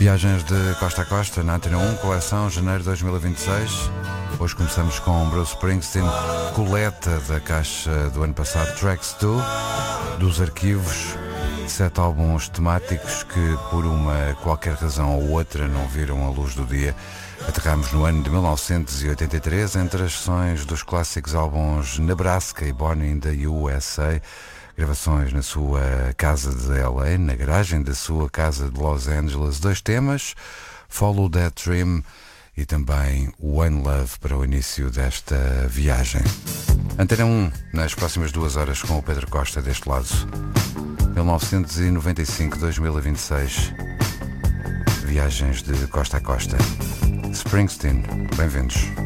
Viagens de costa a costa na Antena 1, coleção janeiro de 2026. Hoje começamos com Bruce Springsteen, coleta da caixa do ano passado, Tracks 2, dos arquivos, 7 álbuns temáticos que por uma qualquer razão ou outra não viram a luz do dia. Aterramos no ano de 1983 entre as sessões dos clássicos álbuns Nebraska e Born in the USA, gravações na sua casa de LA, na garagem da sua casa de Los Angeles. 2 temas, Follow That Dream e também One Love para o início desta viagem. Antena 1, nas próximas 2 horas com o Pedro Costa deste lado. 1995-2026. Viagens de costa a costa. Springsteen, bem-vindos.